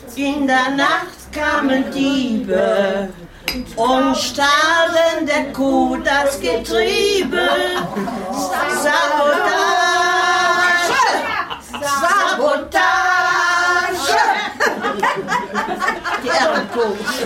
In der Nacht kamen Diebe und stahlen der Kuh das Getriebe. Sabotage! Sabotage! Die Ehrenkuh.